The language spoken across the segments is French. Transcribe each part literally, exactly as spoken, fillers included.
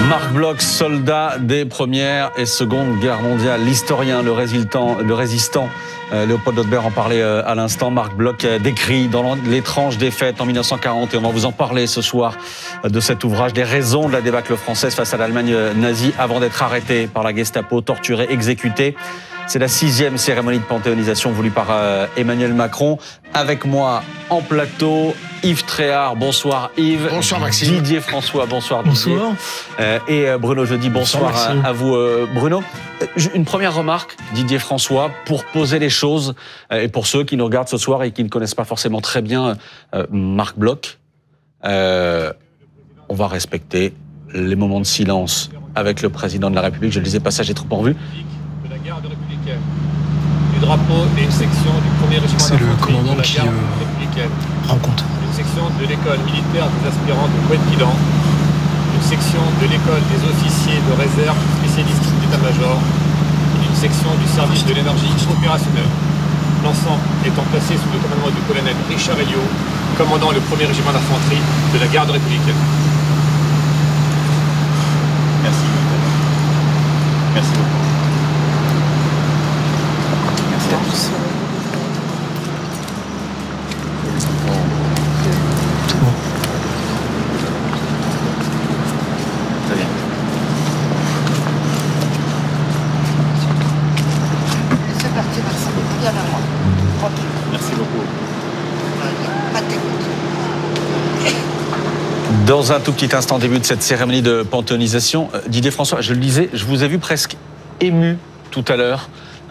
Marc Bloch, soldat des Première et Seconde Guerres mondiales, l'historien, le résistant, le résistant euh, Léopold Hodbert en parlait euh, à l'instant. Marc Bloch euh, décrit dans l'étrange défaite en mille neuf cent quarante, et on va vous en parler ce soir euh, de cet ouvrage, des raisons de la débâcle française face à l'Allemagne nazie avant d'être arrêté par la Gestapo, torturé, exécuté. C'est la sixième cérémonie de panthéonisation voulue par euh, Emmanuel Macron. Avec moi en plateau, Yves Tréhard. Bonsoir Yves. Bonsoir Maxime. Didier François. Bonsoir Didier. Bonsoir. Euh, et euh, Bruno Jeudi. Bonsoir, bonsoir à, à vous euh, Bruno. Une première remarque, Didier François, pour poser les choses, euh, et pour ceux qui nous regardent ce soir et qui ne connaissent pas forcément très bien euh, Marc Bloch, euh, on va respecter les moments de silence avec le président de la République. Je le disais, passage est trop en vue. De la garde républicaine, du drapeau et une section du premier régiment C'est le d'infanterie commandant de la qui garde euh, républicaine, rend compte. une section de l'école militaire des aspirants de Couët-Quilan, une section de l'école des officiers de réserve spécialistes d'état-major et une section du service de l'énergie opérationnelle. L'ensemble étant placé sous le commandement du colonel Richard Elliot, commandant le premier régiment d'infanterie de la garde républicaine. Merci. Merci beaucoup. Merci à tous. Très bien. C'est parti, Vincent. Viens vers moi. Tranquille. Merci beaucoup. Pas de dégoût. Dans un tout petit instant, début de cette cérémonie de panthéonisation, Didier François, je le disais, je vous ai vu presque ému tout à l'heure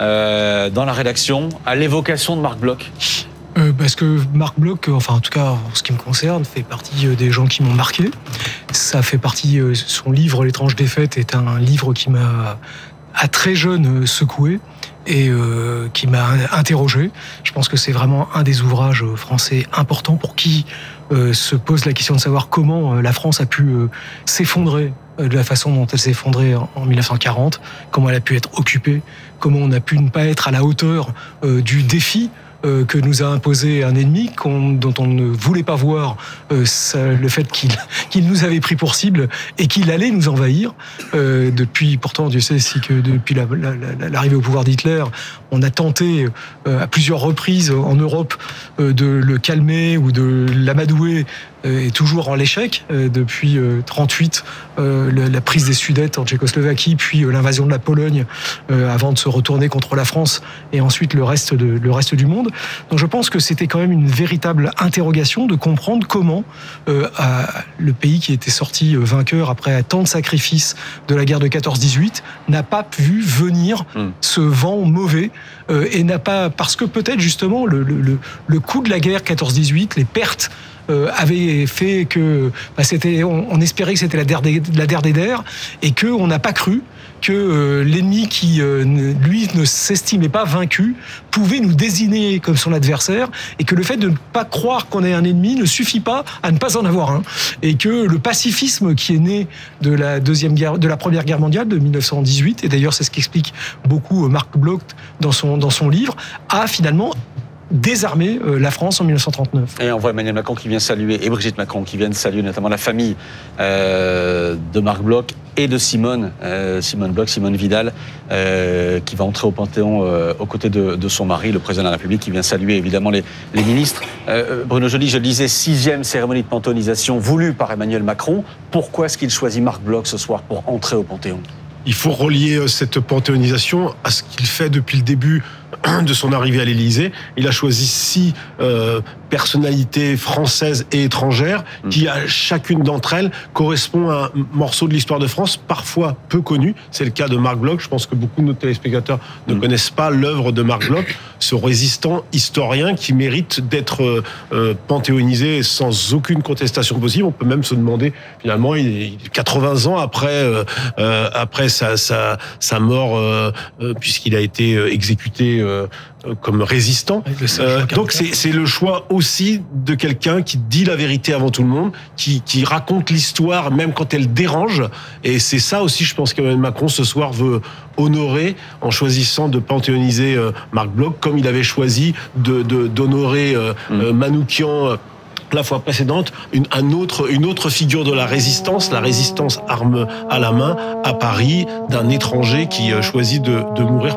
euh, dans la rédaction à l'évocation de Marc Bloch. Euh, parce que Marc Bloch, enfin en tout cas en ce qui me concerne, fait partie des gens qui m'ont marqué. Ça fait partie, euh, son livre L'étrange défaite est un livre qui m'a à très jeune secoué et euh, qui m'a interrogé. Je pense que c'est vraiment un des ouvrages français importants pour qui euh, se pose la question de savoir comment euh, la France a pu euh, s'effondrer euh, de la façon dont elle s'est effondrée en, en mille neuf cent quarante, comment elle a pu être occupée, comment on a pu ne pas être à la hauteur euh, du défi Euh, que nous a imposé un ennemi qu'on, dont on ne voulait pas voir euh, ça, le fait qu'il, qu'il nous avait pris pour cible et qu'il allait nous envahir. Euh, depuis, pourtant, Dieu sait si que depuis la, la, la, l'arrivée au pouvoir d'Hitler, on a tenté euh, à plusieurs reprises en Europe euh, de le calmer ou de l'amadouer, euh, et toujours en l'échec. Euh, depuis euh, trente-huit, euh, la, la prise des Sudètes en Tchécoslovaquie, puis euh, l'invasion de la Pologne, euh, avant de se retourner contre la France et ensuite le reste de, le reste du monde. Donc je pense que c'était quand même une véritable interrogation de comprendre comment euh, le pays qui était sorti vainqueur après tant de sacrifices de la guerre de quatorze dix-huit n'a pas vu venir mmh. ce vent mauvais euh, et n'a pas, parce que peut-être justement le, le, le coup de la guerre quatorze dix-huit, les pertes Euh, avait fait que bah, c'était, on, on espérait que c'était la der des, la der des der et que on n'a pas cru que euh, l'ennemi qui euh, lui ne s'estimait pas vaincu pouvait nous désigner comme son adversaire, et que le fait de ne pas croire qu'on est un ennemi ne suffit pas à ne pas en avoir un, et que le pacifisme qui est né de la deuxième guerre, de la première guerre mondiale de mille neuf cent dix-huit, et d'ailleurs c'est ce qu'explique beaucoup Marc Bloch dans son dans son livre, a finalement désarmer la France en mille neuf cent trente-neuf. Et on voit Emmanuel Macron qui vient saluer, et Brigitte Macron qui viennent saluer notamment la famille euh, de Marc Bloch et de Simone, euh, Simone Bloch, Simone Vidal, euh, qui va entrer au Panthéon euh, aux côtés de, de son mari, le président de la République, qui vient saluer évidemment les, les ministres. Euh, Bruno Jeudi, je le disais, sixième cérémonie de panthéonisation voulue par Emmanuel Macron. Pourquoi est-ce qu'il choisit Marc Bloch ce soir pour entrer au Panthéon ? Il faut relier cette panthéonisation à ce qu'il fait depuis le début de son arrivée à l'Élysée. Il a choisi six euh, personnalités françaises et étrangères qui, à chacune d'entre elles, correspond à un morceau de l'histoire de France, parfois peu connu. C'est le cas de Marc Bloch. Je pense que beaucoup de nos téléspectateurs ne mmh. connaissent pas l'œuvre de Marc Bloch, ce résistant historien qui mérite d'être euh, panthéonisé sans aucune contestation possible. On peut même se demander, finalement, il est quatre-vingts ans après, euh, euh, après sa, sa, sa mort, euh, euh, puisqu'il a été exécuté euh, comme résistant. Euh, donc c'est, c'est le choix aussi de quelqu'un qui dit la vérité avant tout le monde, qui, qui raconte l'histoire même quand elle dérange. Et c'est ça aussi, je pense, qu'Emmanuel Macron ce soir veut honorer en choisissant de panthéoniser euh, Marc Bloch, comme il avait choisi de, de, d'honorer euh, mmh. euh, Manoukian la fois précédente, une, un autre, une autre figure de la résistance, la résistance arme à la main à Paris, d'un étranger qui choisit de, de mourir